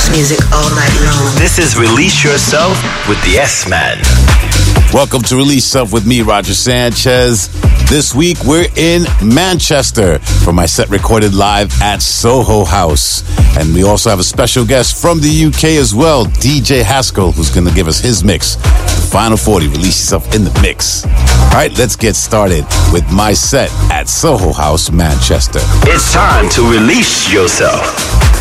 house music all night long. This is Release Yourself with the S-Man. Welcome to Release Yourself with me, Roger Sanchez. This week, we're in Manchester for my set recorded live at Soho House. And we also have a special guest from the UK as well, DJ Haskell, who's going to give us his mix. The Final 40, Release Yourself in the mix. All right, let's get started with my set at Soho House, Manchester. It's time to release yourself.